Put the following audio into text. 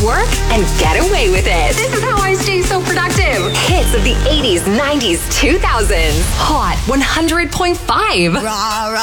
work and get away with it. This is how I stay so productive. Hits of the 80s, 90s, 2000s. Hot 100.5.